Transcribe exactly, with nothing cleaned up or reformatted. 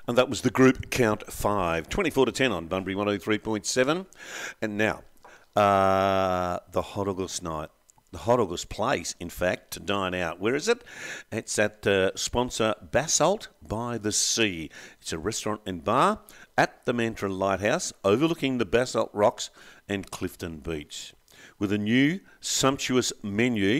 And that was the group Count Five, twenty-four to ten on Bunbury one oh three point seven. And now, uh, the Hot August night. The Hot August place, in fact, to dine out. Where is it? It's at uh, sponsor Basalt by the Sea. It's a restaurant and bar at the Mantra Lighthouse, overlooking the Basalt Rocks and Clifton Beach, with a new sumptuous menu